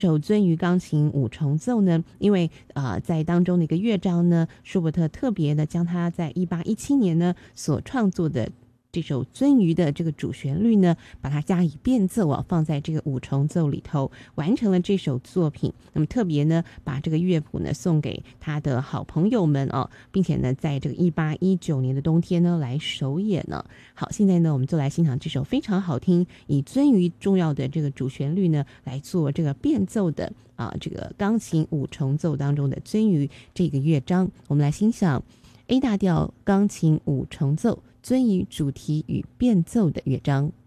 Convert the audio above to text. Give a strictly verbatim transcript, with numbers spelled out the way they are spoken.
首鳟鱼钢琴五重奏呢，因为呃在当中的一个乐章呢，舒伯特特别的将他在一八一七年呢所创作的这首鳟鱼的这个主旋律呢，把它加以变奏啊，放在这个五重奏里头，完成了这首作品。那么特别呢，把这个乐谱呢送给他的好朋友们哦，并且呢，在这个一八一九年的冬天呢来首演呢。好，现在呢，我们就来欣赏这首非常好听，以鳟鱼重要的这个主旋律呢来做这个变奏的啊，这个钢琴五重奏当中的鳟鱼这个乐章，我们来欣赏 A 大调钢琴五重奏鳟鱼主题与变奏的乐章。